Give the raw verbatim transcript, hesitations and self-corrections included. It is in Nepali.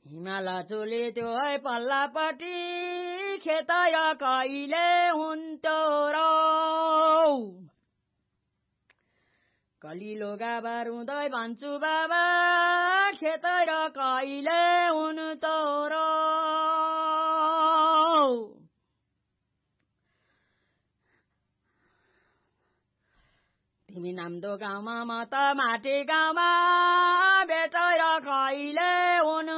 हिमाल चोली त्यो है पल्लापट्टि खेतै कहिले हुन्थ्यो र कलिलो गाबार हुँदै भन्छु बाबा खेतै र कहिले हुन्थ्यो र तिमी नाम्दो गाउँमा म त माटी गाउँमा बेटै र कहिले हुनु